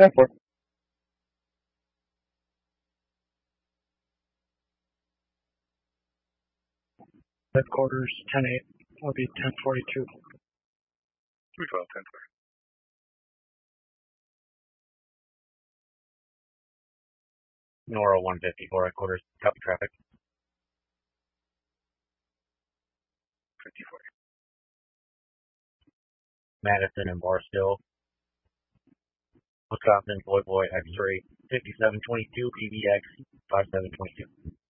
10-4. Headquarters 10-8 will be 10-42. 212, 10-4. Nora 154, headquarters, copy traffic. 50-40. Madison and Barstow. Wisconsin, Boy X-ray 5722, PBX 5722.